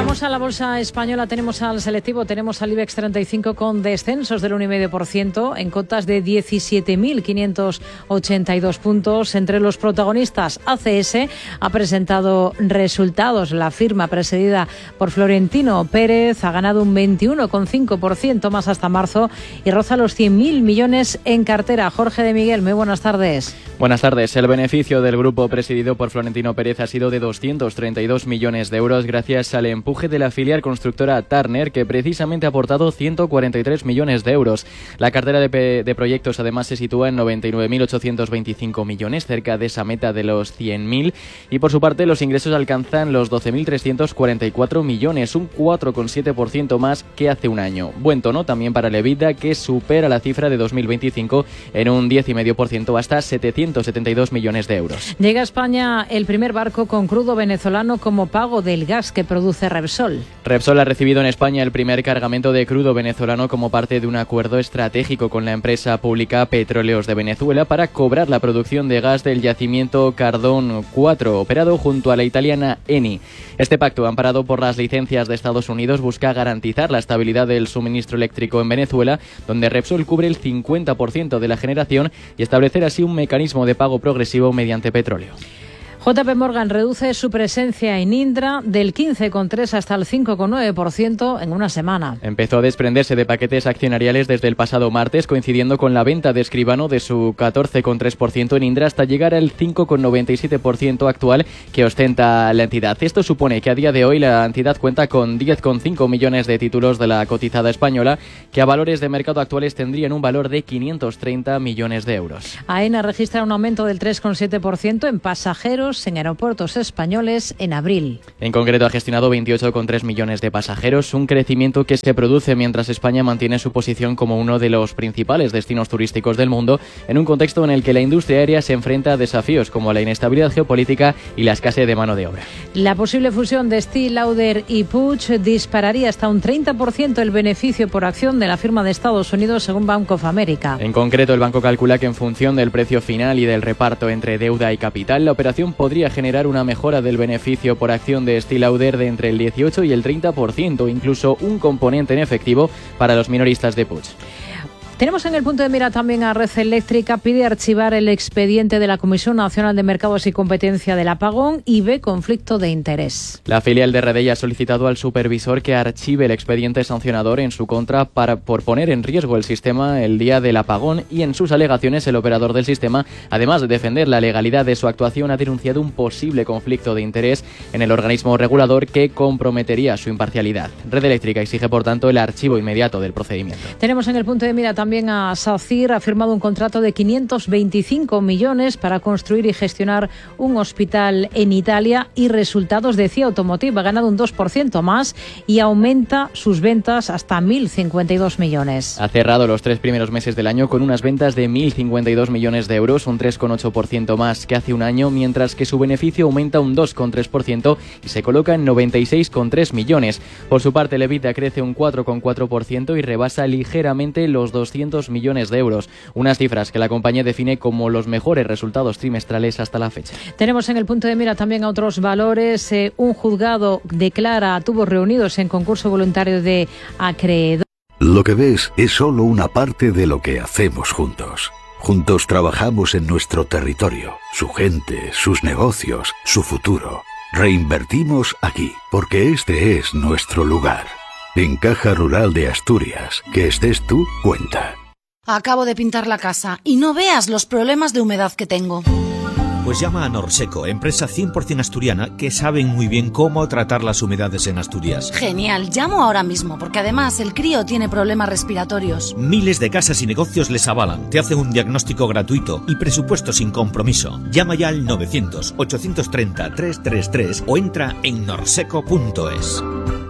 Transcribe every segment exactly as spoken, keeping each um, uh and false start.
Vamos a la bolsa española, tenemos al selectivo, tenemos al IBEX treinta y cinco con descensos del uno coma cinco por ciento en cotas de diecisiete mil quinientos ochenta y dos puntos. Entre los protagonistas, A C S ha presentado resultados. La firma presidida por Florentino Pérez ha ganado un veintiuno coma cinco por ciento más hasta marzo y roza los cien mil millones en cartera. Jorge de Miguel, muy buenas tardes. Buenas tardes. El beneficio del grupo presidido por Florentino Pérez ha sido de doscientos treinta y dos millones de euros gracias al empuje de la filial constructora Turner, que precisamente ha aportado ciento cuarenta y tres millones de euros. La cartera de, pe- de proyectos además se sitúa en noventa y nueve mil ochocientos veinticinco millones, cerca de esa meta de los cien mil, y por su parte los ingresos alcanzan los doce mil trescientos cuarenta y cuatro millones, un cuatro coma siete por ciento más que hace un año. Buen tono también para el EBITDA, que supera la cifra de dos mil veinticinco en un diez coma cinco por ciento hasta setecientos setenta y dos millones de euros. Llega a España el primer barco con crudo venezolano como pago del gas que produce Repsol. Repsol ha recibido en España el primer cargamento de crudo venezolano como parte de un acuerdo estratégico con la empresa pública Petróleos de Venezuela para cobrar la producción de gas del yacimiento Cardón cuatro, operado junto a la italiana Eni. Este pacto, amparado por las licencias de Estados Unidos, busca garantizar la estabilidad del suministro eléctrico en Venezuela, donde Repsol cubre el cincuenta por ciento de la generación, y establecer así un mecanismo de pago progresivo mediante petróleo. J P Morgan reduce su presencia en Indra del quince coma tres hasta el cinco coma nueve por ciento en una semana. Empezó a desprenderse de paquetes accionariales desde el pasado martes, coincidiendo con la venta de Escribano de su catorce coma tres por ciento en Indra hasta llegar al cinco coma noventa y siete por ciento actual que ostenta la entidad. Esto supone que a día de hoy la entidad cuenta con diez coma cinco millones de títulos de la cotizada española, que a valores de mercado actuales tendrían un valor de quinientos treinta millones de euros. AENA registra un aumento del tres coma siete por ciento en pasajeros en aeropuertos españoles en abril. En concreto ha gestionado veintiocho coma tres millones de pasajeros, un crecimiento que se produce mientras España mantiene su posición como uno de los principales destinos turísticos del mundo, en un contexto en el que la industria aérea se enfrenta a desafíos como la inestabilidad geopolítica y la escasez de mano de obra. La posible fusión de Estée Lauder y Puig dispararía hasta un treinta por ciento el beneficio por acción de la firma de Estados Unidos, según Bank of America. En concreto, el banco calcula que en función del precio final y del reparto entre deuda y capital, la operación podría generar una mejora del beneficio por acción de Estée Lauder de entre el dieciocho y el treinta por ciento, incluso un componente en efectivo para los minoristas de Puig. Tenemos en el punto de mira también a Red Eléctrica. Pide archivar el expediente de la Comisión Nacional de Mercados y Competencia del apagón y ve conflicto de interés. La filial de Redella ha solicitado al supervisor que archive el expediente sancionador en su contra para, por poner en riesgo el sistema el día del apagón, y en sus alegaciones el operador del sistema, además de defender la legalidad de su actuación, ha denunciado un posible conflicto de interés en el organismo regulador que comprometería su imparcialidad. Red Eléctrica exige, por tanto, el archivo inmediato del procedimiento. Tenemos en el punto de mira también También a SACIR. Ha firmado un contrato de quinientos veinticinco millones para construir y gestionar un hospital en Italia, y resultados de C I A Automotive. Ha ganado un dos por ciento más y aumenta sus ventas hasta mil cincuenta y dos millones. Ha cerrado los tres primeros meses del año con unas ventas de mil cincuenta y dos millones de euros, un tres coma ocho por ciento más que hace un año, mientras que su beneficio aumenta un dos coma tres por ciento y se coloca en noventa y seis coma tres millones. Por su parte, el EBITDA crece un cuatro coma cuatro por ciento y rebasa ligeramente los doscientos millones de euros, unas cifras que la compañía define como los mejores resultados trimestrales hasta la fecha. Tenemos en el punto de mira también a otros valores. Eh, un juzgado declara a tubos reunidos en concurso voluntario de acreedores. Lo que ves es solo una parte de lo que hacemos juntos. Juntos trabajamos en nuestro territorio, su gente, sus negocios, su futuro. Reinvertimos aquí, porque este es nuestro lugar. En Caja Rural de Asturias, que estés tú, cuenta. Acabo de pintar la casa y no veas los problemas de humedad que tengo. Pues llama a Norseco, empresa cien por ciento asturiana que saben muy bien cómo tratar las humedades en Asturias. Genial, llamo ahora mismo, porque además el crío tiene problemas respiratorios. Miles de casas y negocios les avalan, te hacen un diagnóstico gratuito y presupuesto sin compromiso. Llama ya al novecientos, ochocientos treinta, trescientos treinta y tres o entra en norseco punto es.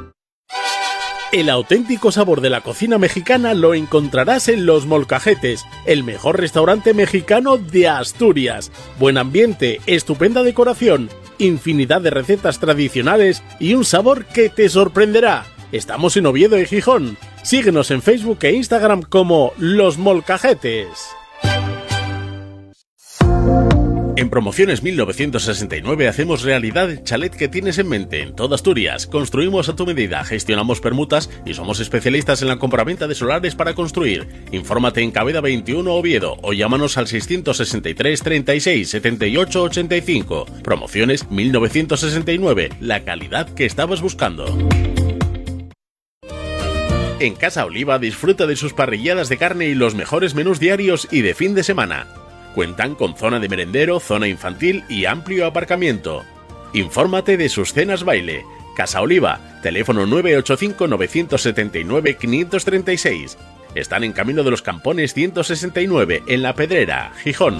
El auténtico sabor de la cocina mexicana lo encontrarás en Los Molcajetes, el mejor restaurante mexicano de Asturias. Buen ambiente, estupenda decoración, infinidad de recetas tradicionales y un sabor que te sorprenderá. Estamos en Oviedo y Gijón. Síguenos en Facebook e Instagram como Los Molcajetes. En Promociones mil novecientos sesenta y nueve hacemos realidad el chalet que tienes en mente en toda Asturias. Construimos a tu medida, gestionamos permutas y somos especialistas en la compraventa de solares para construir. Infórmate en Cabeda veintiuno Oviedo o llámanos al seiscientos sesenta y tres treinta y seis setenta y ocho ochenta y cinco. Promociones mil novecientos sesenta y nueve, la calidad que estabas buscando. En Casa Oliva disfruta de sus parrilladas de carne y los mejores menús diarios y de fin de semana. Cuentan con zona de merendero, zona infantil y amplio aparcamiento. Infórmate de sus cenas baile. Casa Oliva, teléfono nueve ocho cinco nueve siete nueve cinco tres seis. Están en Camino de los Campones ciento sesenta y nueve, en La Pedrera, Gijón.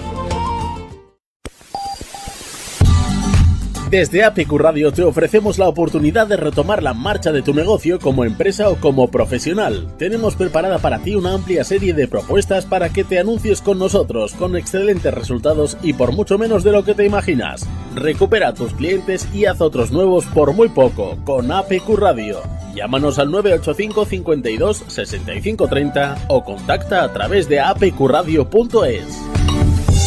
Desde A P Q Radio te ofrecemos la oportunidad de retomar la marcha de tu negocio como empresa o como profesional. Tenemos preparada para ti una amplia serie de propuestas para que te anuncies con nosotros, con excelentes resultados y por mucho menos de lo que te imaginas. Recupera a tus clientes y haz otros nuevos por muy poco con A P Q Radio. Llámanos al nueve ocho cinco cincuenta y dos sesenta y cinco treinta o contacta a través de a p q radio punto es.